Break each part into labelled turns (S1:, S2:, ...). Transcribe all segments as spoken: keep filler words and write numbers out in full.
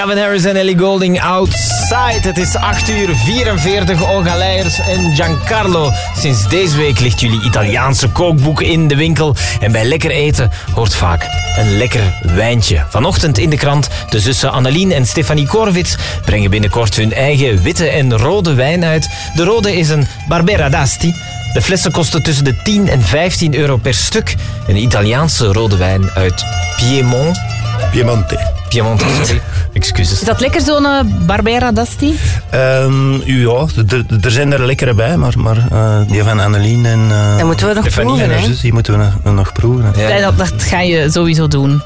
S1: Calvin Harris en Ellie Goulding, Outside. Het is acht uur vierenveertig. Olga Leijers en Giancarlo. Sinds deze week ligt jullie Italiaanse kookboek in de winkel. En bij lekker eten hoort vaak een lekker wijntje. Vanochtend in de krant. De zussen Annelien en Stefanie Korvits brengen binnenkort hun eigen witte en rode wijn uit. De rode is een Barbera d'Asti. De flessen kosten tussen de tien en vijftien euro per stuk. Een Italiaanse rode wijn uit Piemont.
S2: Piemonte.
S1: Piemonte, sorry. Excuses.
S3: Is dat lekker zo'n uh, Barbera d'Asti?
S2: Um, ja, er zijn er lekkere bij, maar, maar uh, die van Annelien en... Uh,
S4: dat moeten we nog
S2: Stefanie
S4: proeven, hè?
S2: Dus die moeten we nog, nog proeven.
S1: Ja.
S3: Ja, dat, dat ga je sowieso doen.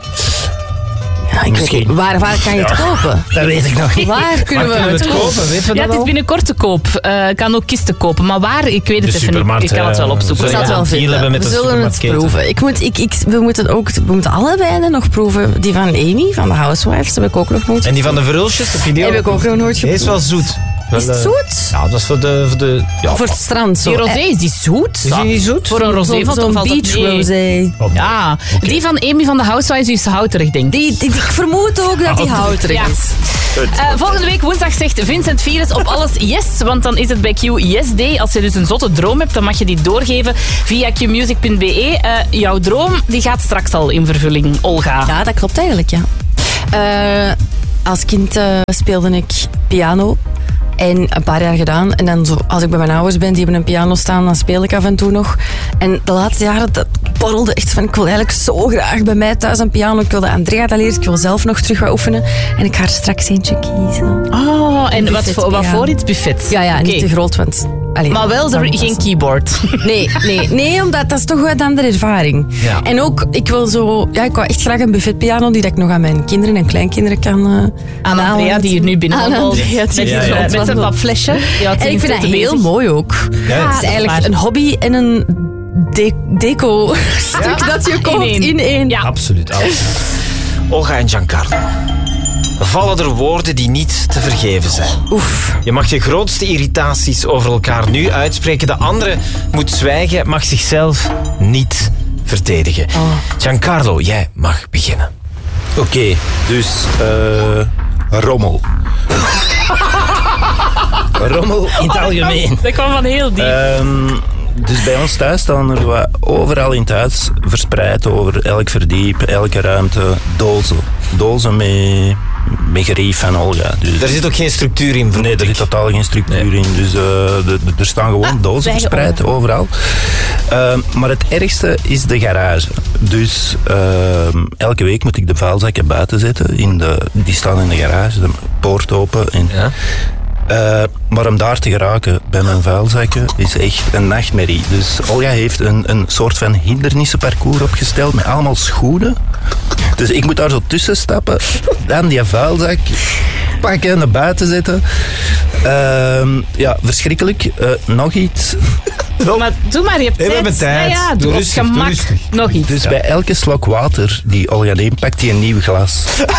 S4: Ja, ik weet niet, waar, waar kan je het kopen?
S2: Dat weet ik nog niet.
S4: Waar kunnen
S1: Waar
S4: we het kopen?
S1: kopen? Weten we
S3: Ja,
S1: dat
S3: het is
S1: al?
S3: binnenkort te koop. Uh, ik kan ook kisten kopen. Maar waar? Ik weet het
S1: De
S3: even niet.
S1: supermarkt,
S3: Ik kan het wel
S1: ja.
S3: opzoeken.
S4: Ik zal het wel
S1: Ja, deal
S4: vinden.
S1: hebben met
S4: We
S1: de
S4: zullen het
S1: supermarktketen.
S4: proeven. Ik moet, ik, ik, we moeten ook we moeten alle wijnen nog proeven. Die van Amy, van de Housewives, heb ik ook nog nooit.
S1: En die van de Verhulsjes, heb je die
S4: Heb
S1: ook?
S4: ik ook nog nooit
S1: Die is
S4: geproefd.
S1: wel zoet.
S4: Is het
S1: Wel, eh,
S4: zoet?
S1: Ja, dat is voor de... Voor de ja,
S4: Voor het strand zo.
S3: Die rosé, is die zoet?
S1: Is die niet zoet?
S3: Voor een rosé
S4: Zo'n
S3: valt
S4: zo'n
S3: valt dat
S4: beach
S3: mee.
S4: rosé.
S3: Ja, die van Amy van de Housewives is houterig, denk ik.
S4: Die, die, ik vermoed ook dat die houterig
S3: Ja.
S4: is.
S3: Uh, volgende week woensdag zegt Vincent Virus op alles yes, want dan is het bij Q Yes Day. Als je dus een zotte droom hebt, dan mag je die doorgeven via q music punt b e. Uh, jouw droom die gaat straks al in vervulling, Olga.
S4: Ja, dat klopt eigenlijk, ja. Uh, als kind uh, speelde ik piano. En een paar jaar gedaan. En dan zo, als ik bij mijn ouders ben, die hebben een piano staan, dan speel ik af en toe nog. En de laatste jaren, dat borrelde echt van, ik wil eigenlijk zo graag bij mij thuis een piano. Ik wilde Andrea dat leren, ik wil zelf nog terug wat oefenen. En ik ga er straks eentje kiezen.
S3: Oh, en wat voor, wat
S4: Buffetpiano.
S3: voor iets? Buffet?
S4: Ja, ja, niet
S3: Oké.
S4: te groot, want... Allee,
S3: Maar wel
S4: dan-
S3: er, geen keyboard.
S4: Nee, nee, nee, omdat dat is toch wel een andere ervaring.
S1: Ja.
S4: En ook, ik wil zo... Ja, ik wou echt graag een buffetpiano die dat ik nog aan mijn kinderen en kleinkinderen kan... Uh,
S3: Aan Andrea, die hier nu binnenwandelt.
S4: Aan Andrea, die
S3: Met,
S1: Ja,
S3: met,
S1: ja.
S3: met zijn papflesje. Ja,
S4: En ik vind dat heel mooi ook.
S1: Ja,
S4: Het
S1: dat
S4: is
S1: is
S4: eigenlijk
S3: waar.
S4: een hobby en een de- deco-stuk dat je koopt
S3: één.
S4: in één.
S3: Ja.
S1: Absoluut, absoluut. Olga en Giancarlo. Vallen er woorden die niet te vergeven zijn?
S4: Oef.
S1: Je mag je grootste irritaties over elkaar nu uitspreken. De andere moet zwijgen, mag zichzelf niet verdedigen.
S4: Oh.
S1: Giancarlo, jij mag beginnen.
S2: Oké, okay, dus uh, rommel. Rommel in het algemeen.
S3: Dat kwam van heel diep.
S2: Um, dus bij ons thuis staan er wat overal in het huis verspreid over elk verdiep, elke ruimte, dozen. Dozen met, met gerief en Olga. Dus
S1: Er zit ook geen structuur in,
S2: nee, er zit totaal geen structuur
S1: Nee.
S2: in. Dus uh, de, de, er staan gewoon
S3: Ah,
S2: dozen
S3: zwijgen
S2: verspreid overal. Uh, maar het ergste is de garage. Dus uh, elke week moet ik de vuilzakken buiten zetten. In de, die staan in de garage, de poort open. En,
S1: Ja.
S2: Uh, maar om daar te geraken bij mijn vuilzakken is echt een nachtmerrie. Dus Olga heeft een, een soort van hindernissenparcours opgesteld met allemaal schoenen. Dus ik moet daar zo tussen stappen, dan die vuilzak pakken en naar buiten zetten. Uh, ja, verschrikkelijk. Uh, nog iets.
S3: Maar doe maar, je hebt
S1: Nee, we
S3: tijd.
S1: hebben tijd.
S3: Ja, ja,
S1: Doe
S3: doe op
S1: rustig, doe
S3: gemak.
S1: rustig.
S3: Nog iets.
S2: Dus bij elke slok water die Olga neemt, pakt hij een nieuw glas.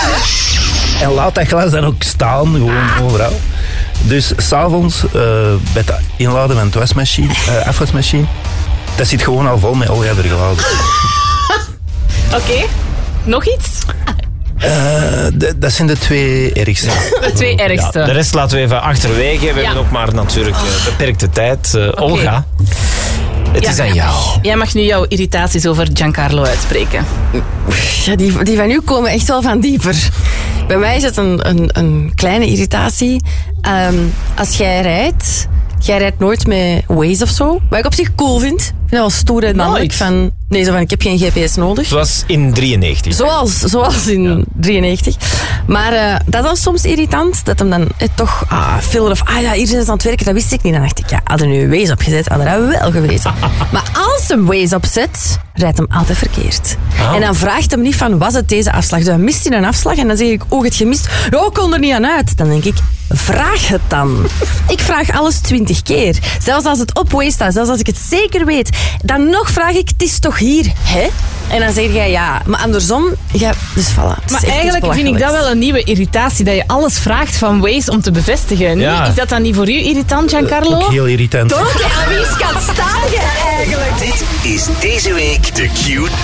S2: En laat dat glas dan ook staan, gewoon overal. Dus s'avonds uh, bij het inladen van de wasmachine, uh, afwasmachine, dat zit gewoon al vol met Olga er glazen.
S3: Oké, okay. Nog iets?
S2: Uh, d- dat zijn de twee ergste.
S3: De twee ergste.
S1: Ja, de rest laten we even achterwege. We
S3: Ja.
S1: hebben ook maar natuurlijk uh, beperkte tijd. Uh,
S3: Okay.
S1: Olga, het
S3: Ja.
S1: is aan jou.
S3: Jij mag nu jouw irritaties over Giancarlo uitspreken.
S4: Ja, die, die van u komen echt wel van dieper. Bij mij is het een, een, een kleine irritatie. Um, als jij rijdt, jij rijdt nooit met Waze of zo. Wat ik op zich cool vind. Ik vind dat wel stoer en mannelijk. Van, nee, zo van, ik heb geen G P S nodig.
S1: Zoals in drieënnegentig.
S4: Zoals, zoals in
S1: Ja.
S4: drieënnegentig. Maar uh, dat is dan soms irritant. Dat hem dan eh, toch ah, filter of ah ja, hier zijn ze aan het werken. Dat wist ik niet. Dan dacht ik, ja, hadden nu Waze opgezet, hadden dat wel geweten. Maar als hem Waze opzet, rijdt hem altijd verkeerd.
S1: Oh.
S4: En dan vraagt hem niet van, was het deze afslag? Dus dan mist hij een afslag en dan zeg ik, oh, het gemist. Ja, ik kon er niet aan uit. Dan denk ik, vraag het dan. Ik vraag alles twintig keer. Zelfs als het op Waze staat, zelfs als ik het zeker weet. Dan nog vraag ik, het is toch hier, hè? En dan zeg jij ja. Maar andersom, ja, dus voilà. Het is
S3: Maar
S4: echt
S3: eigenlijk
S4: iets
S3: vind ik dat
S4: belachelijks.
S3: wel een nieuwe irritatie, dat je alles vraagt van Waze om te bevestigen.
S1: Ja.
S3: Nee, is dat dan niet voor u irritant, Giancarlo?
S2: Ook heel irritant.
S4: Toch? Aan wie kan staan je eigenlijk?
S5: Dit is deze week de Q